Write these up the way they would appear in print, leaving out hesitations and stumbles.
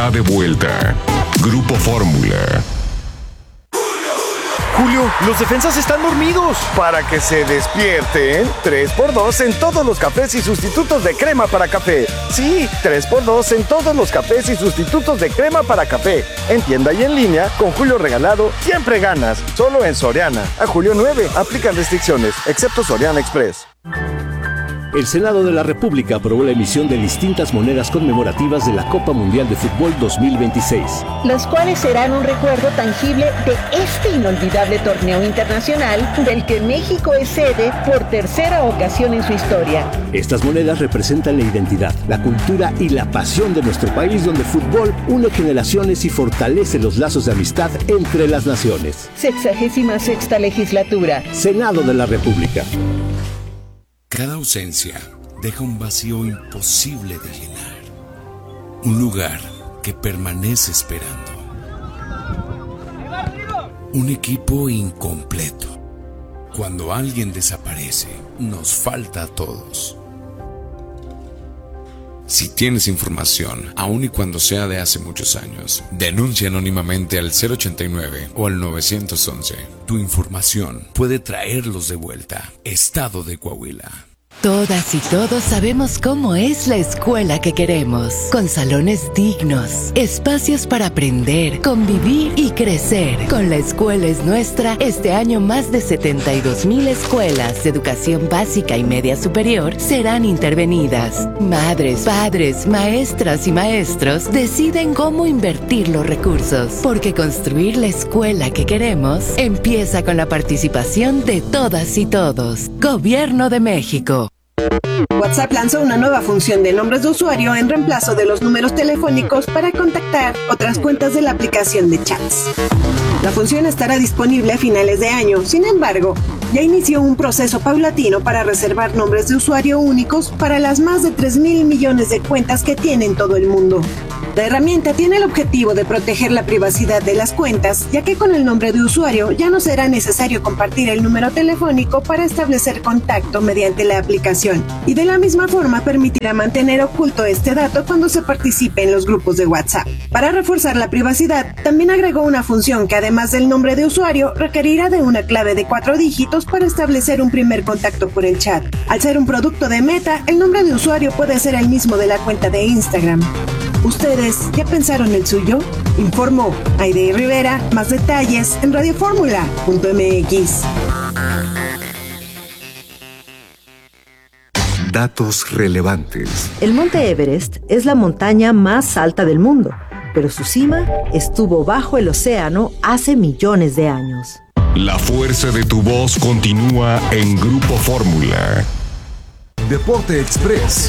está de vuelta. Grupo Fórmula. Julio, los defensas están dormidos. Para que se despierten, 3x2 en todos los cafés y sustitutos de crema para café. Sí, 3x2 en todos los cafés y sustitutos de crema para café. En tienda y en línea, con Julio regalado, siempre ganas. Solo en Soriana. A julio 9, aplican restricciones, excepto Soriana Express. El Senado de la República aprobó la emisión de distintas monedas conmemorativas de la Copa Mundial de Fútbol 2026. Las cuales serán un recuerdo tangible de este inolvidable torneo internacional del que México es sede por tercera ocasión en su historia. Estas monedas representan la identidad, la cultura y la pasión de nuestro país, donde el fútbol une generaciones y fortalece los lazos de amistad entre las naciones. 66ª legislatura. Senado de la República. Cada ausencia deja un vacío imposible de llenar. Un lugar que permanece esperando. Un equipo incompleto. Cuando alguien desaparece, nos falta a todos. Si tienes información, aun y cuando sea de hace muchos años, denuncia anónimamente al 089 o al 911. Tu información puede traerlos de vuelta. Estado de Coahuila. Todas y todos sabemos cómo es la escuela que queremos, con salones dignos, espacios para aprender, convivir y crecer. Con La Escuela es Nuestra, este año más de 72,000 escuelas de educación básica y media superior serán intervenidas. Madres, padres, maestras y maestros deciden cómo invertir los recursos, porque construir la escuela que queremos empieza con la participación de todas y todos. Gobierno de México. WhatsApp lanzó una nueva función de nombres de usuario en reemplazo de los números telefónicos para contactar otras cuentas de la aplicación de chats. La función estará disponible a finales de año, sin embargo, ya inició un proceso paulatino para reservar nombres de usuario únicos para las más de 3,000 millones de cuentas que tiene en todo el mundo. La herramienta tiene el objetivo de proteger la privacidad de las cuentas, ya que con el nombre de usuario ya no será necesario compartir el número telefónico para establecer contacto mediante la aplicación, y de la misma forma permitirá mantener oculto este dato cuando se participe en los grupos de WhatsApp. Para reforzar la privacidad, también agregó una función que además del nombre de usuario, requerirá de una clave de 4 dígitos para establecer un primer contacto por el chat. Al ser un producto de Meta, el nombre de usuario puede ser el mismo de la cuenta de Instagram. ¿Ustedes ya pensaron el suyo? Informó Aide Rivera. Más detalles en radioformula.mx. Datos relevantes. El Monte Everest es la montaña más alta del mundo, pero su cima estuvo bajo el océano hace millones de años. La fuerza de tu voz continúa en Grupo Fórmula. Deporte Express.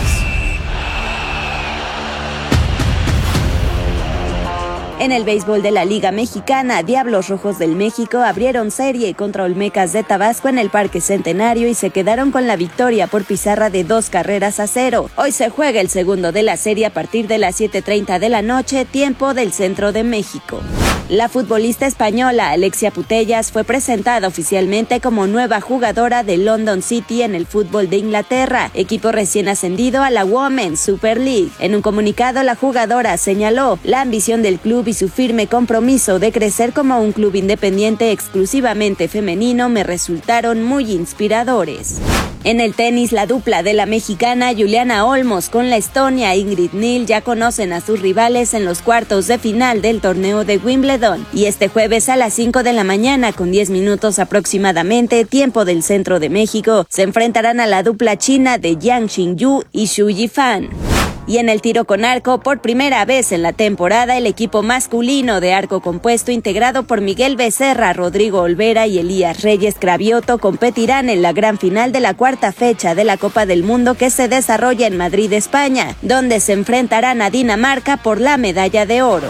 En el béisbol de la Liga Mexicana, Diablos Rojos del México abrieron serie contra Olmecas de Tabasco en el Parque Centenario y se quedaron con la victoria por pizarra de 2-0. Hoy se juega el segundo de la serie a partir de las 7:30 de la noche, tiempo del centro de México. La futbolista española Alexia Putellas fue presentada oficialmente como nueva jugadora de London City en el fútbol de Inglaterra, equipo recién ascendido a la Women's Super League. En un comunicado, la jugadora señaló: la ambición del club y su firme compromiso de crecer como un club independiente exclusivamente femenino me resultaron muy inspiradores. En el tenis, la dupla de la mexicana Juliana Olmos con la estonia Ingrid Neal ya conocen a sus rivales en los cuartos de final del torneo de Wimbledon. Y este jueves a las 5 de la mañana, con 10 minutos aproximadamente, tiempo del centro de México, se enfrentarán a la dupla china de Yang Xingyu y Xu Yifan. Y en el tiro con arco, por primera vez en la temporada, el equipo masculino de arco compuesto integrado por Miguel Becerra, Rodrigo Olvera y Elías Reyes Cravioto competirán en la gran final de la cuarta fecha de la Copa del Mundo que se desarrolla en Madrid, España, donde se enfrentarán a Dinamarca por la medalla de oro.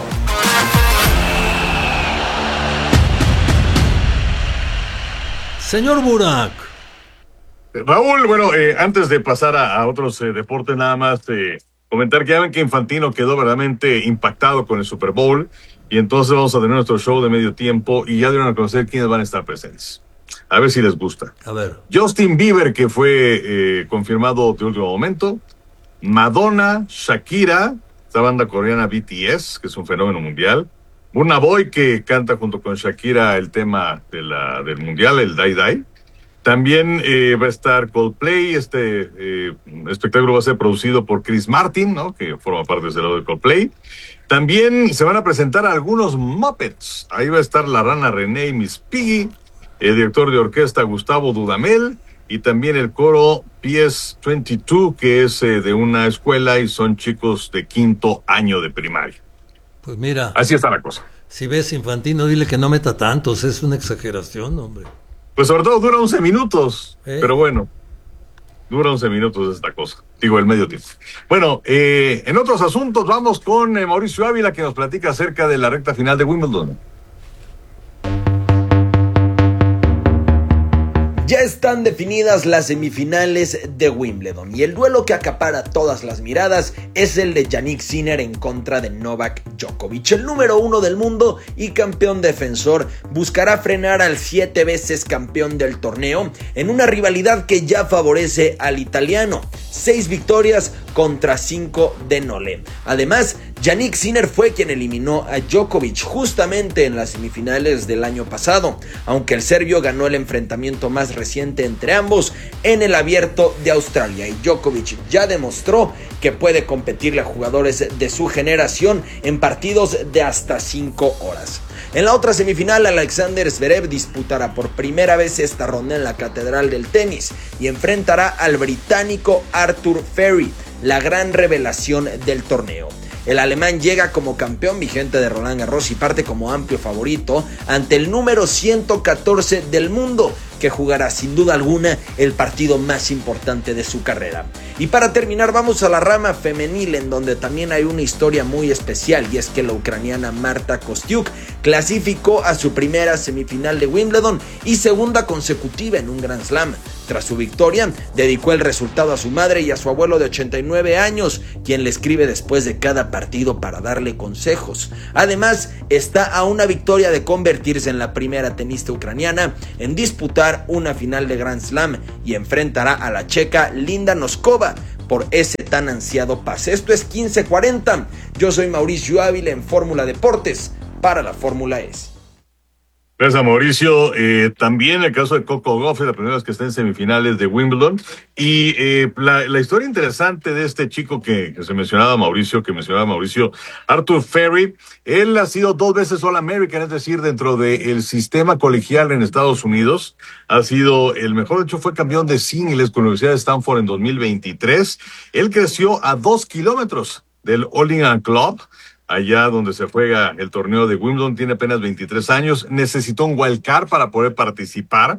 Señor Burak. Raúl, bueno, antes de pasar a otros deportes, nada más comentar que ya ven que Infantino quedó verdaderamente impactado con el Super Bowl y entonces vamos a tener nuestro show de medio tiempo y ya dieron a conocer quiénes van a estar presentes. A ver si les gusta. A ver. Justin Bieber, que fue confirmado de último momento. Madonna, Shakira, esta banda coreana BTS, que es un fenómeno mundial. Burna Boy, que canta junto con Shakira el tema del mundial, el Die Die. También va a estar Coldplay. Este espectáculo va a ser producido por Chris Martin, ¿no? Que forma parte del lado de Coldplay. También se van a presentar algunos Muppets. Ahí va a estar la rana René y Miss Piggy, el director de orquesta Gustavo Dudamel, y también el coro PS22, que es de una escuela y son chicos de 5º año de primaria. Pues mira. Así está la cosa. Si ves Infantino, dile que no meta tantos, es una exageración, hombre. Pues sobre todo dura 11 minutos, pero bueno, dura 11 minutos esta cosa. Digo, el medio tiempo. Bueno, en otros asuntos vamos con Mauricio Ávila, que nos platica acerca de la recta final de Wimbledon. Ya están definidas las semifinales de Wimbledon y el duelo que acapara todas las miradas es el de Jannik Sinner en contra de Novak Djokovic. El número 1 del mundo y campeón defensor buscará frenar al 7 veces campeón del torneo en una rivalidad que ya favorece al italiano. 6 victorias contra 5 de Nole. Además, Jannik Sinner fue quien eliminó a Djokovic justamente en las semifinales del año pasado, aunque el serbio ganó el enfrentamiento más reciente entre ambos en el Abierto de Australia, y Djokovic ya demostró que puede competirle a jugadores de su generación en partidos de hasta 5 horas. En la otra semifinal, Alexander Zverev disputará por primera vez esta ronda en la Catedral del Tenis y enfrentará al británico Arthur Ferry, la gran revelación del torneo. El alemán llega como campeón vigente de Roland Garros y parte como amplio favorito ante el número 114 del mundo, que jugará sin duda alguna el partido más importante de su carrera. Y para terminar, vamos a la rama femenil, en donde también hay una historia muy especial, y es que la ucraniana Marta Kostyuk clasificó a su primera semifinal de Wimbledon y segunda consecutiva en un Grand Slam. Tras su victoria, dedicó el resultado a su madre y a su abuelo de 89 años, quien le escribe después de cada partido para darle consejos. Además, está a una victoria de convertirse en la primera tenista ucraniana en disputar una final de Grand Slam y enfrentará a la checa Linda Noskova por ese tan ansiado pase. Esto es 1540. Yo soy Mauricio Ávila en Fórmula Deportes para la Fórmula S. Gracias, Mauricio. También el caso de Coco Gauff, la primera vez que está en semifinales de Wimbledon. Y la historia interesante de este chico que mencionaba Mauricio, Arthur Ferry, él ha sido 2 veces All-American, es decir, dentro del sistema colegial en Estados Unidos. Ha sido el mejor, de hecho fue campeón de singles con la Universidad de Stanford en 2023. Él creció a 2 kilómetros del All England Club, allá donde se juega el torneo de Wimbledon. Tiene apenas 23 años, necesitó un wild card para poder participar,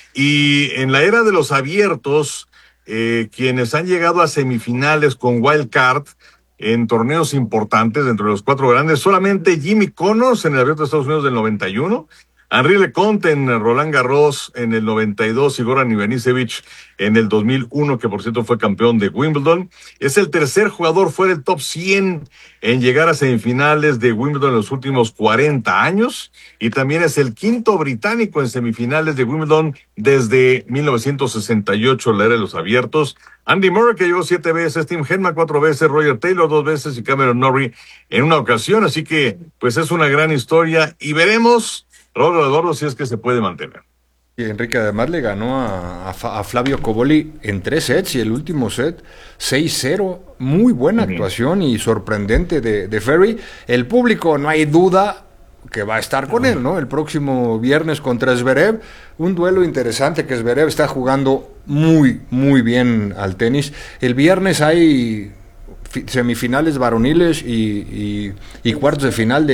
y en la era de los abiertos, quienes han llegado a semifinales con wild card en torneos importantes, dentro de los 4 grandes, solamente Jimmy Connors en el Abierto de Estados Unidos del 91, Henri Leconte en Roland Garros en el 92 y Goran Ivanisevic en el 2001, que por cierto fue campeón de Wimbledon. Es el tercer jugador fuera del top 100 en llegar a semifinales de Wimbledon en los últimos 40 años, y también es el 5º británico en semifinales de Wimbledon desde 1968, la era de los abiertos. Andy Murray, que llegó 7 veces, Tim Henman 4 veces, Roger Taylor 2 veces y Cameron Norrie en una ocasión. Así que pues es una gran historia y veremos, Rodolfo Eduardo, si es que se puede mantener. Y Enrique además le ganó a Flavio Cobolli en 3 sets, y el último set 6-0, muy buena actuación y sorprendente de Ferry. El público, no hay duda que va a estar con él, ¿no? El próximo viernes contra Zverev, un duelo interesante, que Zverev está jugando muy, muy bien al tenis. El viernes hay semifinales varoniles y cuartos de final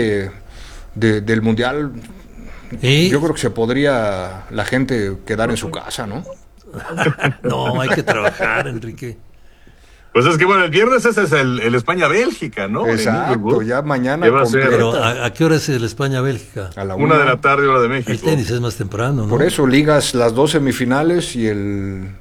del Mundial. Yo creo que se podría la gente quedar en su casa, ¿no? No, hay que trabajar, Enrique. Pues es que bueno, el viernes ese es el España-Bélgica, ¿no? Exacto, ya mañana. Pero ¿a qué hora es el España-Bélgica? A la 1 de la tarde, hora de México. El tenis es más temprano, ¿no? Por eso ligas las 2 semifinales y el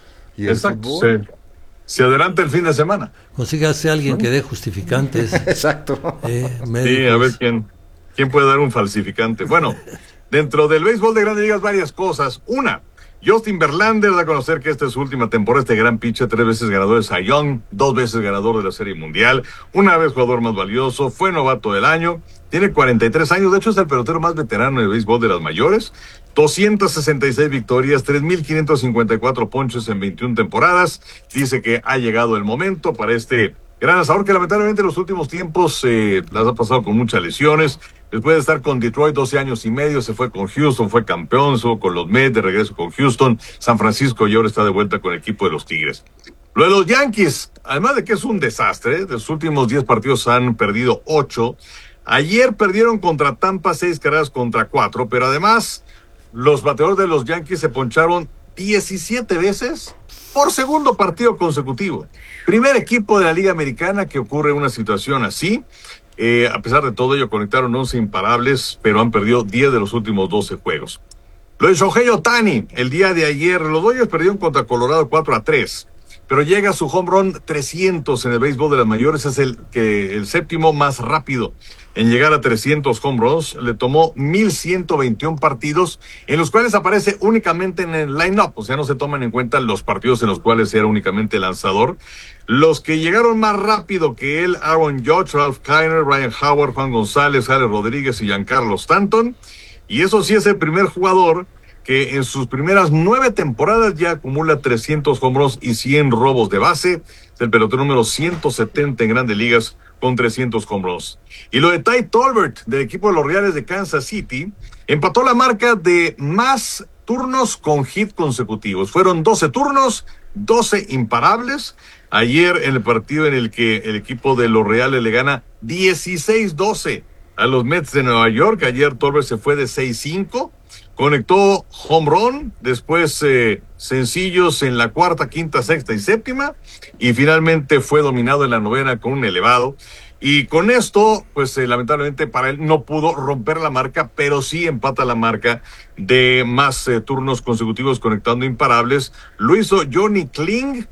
fútbol. Se adelanta el fin de semana. Consígase a alguien que dé justificantes. Exacto. Sí, a ver quién puede dar un falsificante. Bueno, dentro del béisbol de Grandes Ligas varias cosas. Una, Justin Verlander da a conocer que esta es su última temporada, este gran pitcher, 3 veces ganador de Cy Young, 2 veces ganador de la Serie Mundial, una vez jugador más valioso, fue novato del año, tiene 43 años, de hecho es el pelotero más veterano en el béisbol de las mayores, 266 victorias, 3,554 ponches en 21 temporadas, dice que ha llegado el momento para este gran lanzador que lamentablemente en los últimos tiempos las ha pasado con muchas lesiones. Después de estar con Detroit 12 años y medio, se fue con Houston, fue campeón, estuvo con los Mets, de regreso con Houston, San Francisco y ahora está de vuelta con el equipo de los Tigres. Lo de los Yankees, además de que es un desastre, de sus últimos 10 partidos han perdido 8. Ayer perdieron contra Tampa 6 carreras contra 4, pero además los bateadores de los Yankees se poncharon 17 veces por segundo partido consecutivo. Primer equipo de la Liga Americana que ocurre una situación así. A pesar de todo ello, conectaron 11 imparables, pero han perdido 10 de los últimos 12 juegos. Lo de Shohei Ohtani, el día de ayer, los Dodgers perdieron contra Colorado 4-3, pero llega su home run 300 en el béisbol de las mayores, es el séptimo más rápido en llegar a 300 home runs. Le tomó 1,121 partidos, en los cuales aparece únicamente en el line-up, o sea, no se toman en cuenta los partidos en los cuales era únicamente lanzador. Los que llegaron más rápido que él, Aaron Judge, Ralph Kiner, Ryan Howard, Juan González, Alex Rodríguez y Giancarlo Stanton. Y eso sí es el primer jugador que en sus primeras 9 temporadas ya acumula 300 home runs y 100 robos de base. Es el pelotero número 170 en Grandes Ligas con 300 home runs. Y lo de Ty Tolbert, del equipo de los Reales de Kansas City, empató la marca de más turnos con hit consecutivos. Fueron 12 turnos, 12 imparables. Ayer en el partido en el que el equipo de los Reales le gana 16-12 a los Mets de Nueva York. Ayer Tolbert se fue de 6-5, conectó home run, después sencillos en la cuarta, quinta, sexta y séptima, y finalmente fue dominado en la novena con un elevado. Y con esto, pues lamentablemente para él no pudo romper la marca, pero sí empata la marca de más turnos consecutivos conectando imparables. Lo hizo Johnny Kling,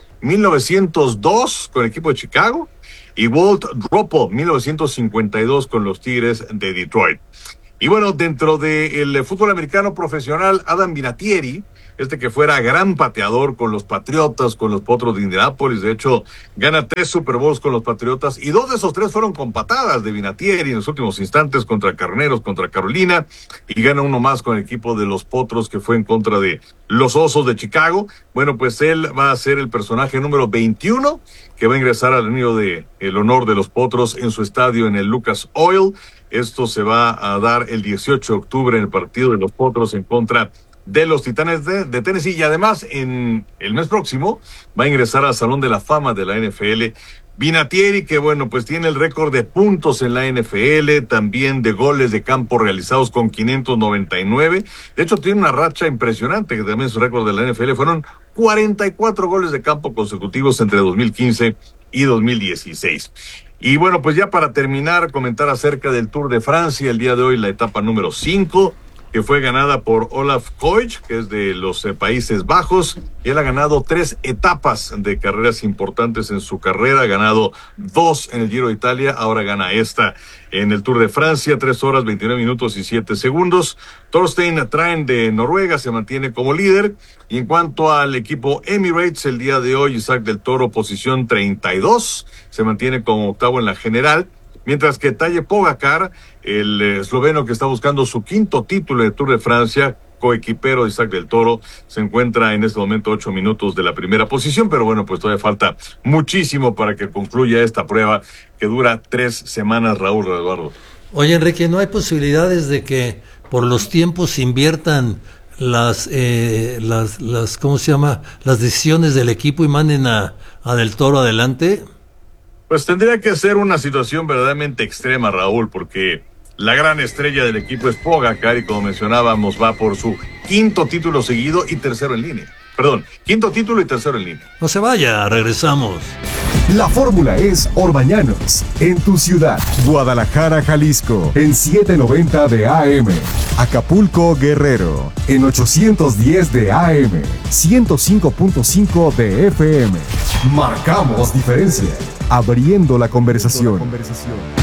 1902 con el equipo de Chicago, y Walt Dropo, 1952 con los Tigres de Detroit. Y bueno, dentro del fútbol americano profesional, Adam Vinatieri, que fuera gran pateador con los Patriotas, con los Potros de Indianápolis, de hecho, gana 3 Super Bowls con los Patriotas, y 2 de esos 3 fueron con patadas de Vinatieri en los últimos instantes contra Carneros, contra Carolina, y gana uno más con el equipo de los Potros, que fue en contra de los Osos de Chicago. Bueno, pues él va a ser el personaje número 21, que va a ingresar al anillo de el honor de los Potros en su estadio en el Lucas Oil. Esto se va a dar el 18 de octubre en el partido de los Potros en contra de los Titanes de Tennessee, y además en el mes próximo va a ingresar al Salón de la Fama de la NFL. Vinatieri, que bueno, pues tiene el récord de puntos en la NFL, también de goles de campo realizados con 599. De hecho, tiene una racha impresionante, que también es su récord de la NFL. Fueron 44 goles de campo consecutivos entre 2015 y 2016. Y bueno, pues ya para terminar, comentar acerca del Tour de Francia, el día de hoy la etapa número 5, que fue ganada por Olaf Koch, que es de los Países Bajos, y él ha ganado 3 etapas de carreras importantes en su carrera, ha ganado 2 en el Giro de Italia, ahora gana esta en el Tour de Francia, 3 horas, 29 minutos y 7 segundos. Thorstein Tran de Noruega se mantiene como líder, y en cuanto al equipo Emirates, el día de hoy Isaac del Toro, posición 32, se mantiene como octavo en la general, mientras que Tadej Pogačar, el esloveno que está buscando su 5º título de Tour de Francia, coequipero de Isaac del Toro, se encuentra en este momento 8 minutos de la primera posición, pero bueno, pues todavía falta muchísimo para que concluya esta prueba que dura 3 semanas, Raúl Eduardo. Oye, Enrique, ¿no hay posibilidades de que por los tiempos se inviertan las ¿cómo se llama? Las decisiones del equipo y manden a Del Toro adelante? Pues tendría que ser una situación verdaderamente extrema, Raúl, porque la gran estrella del equipo es Pogačar y, como mencionábamos, va por su 5º título seguido y 3º en línea. Perdón, 5º título y 3º en línea. No se vaya, regresamos. La fórmula es Orbañanos, en tu ciudad. Guadalajara, Jalisco, en 790 de AM. Acapulco, Guerrero, en 810 de AM. 105.5 de FM. Marcamos diferencia, abriendo la conversación.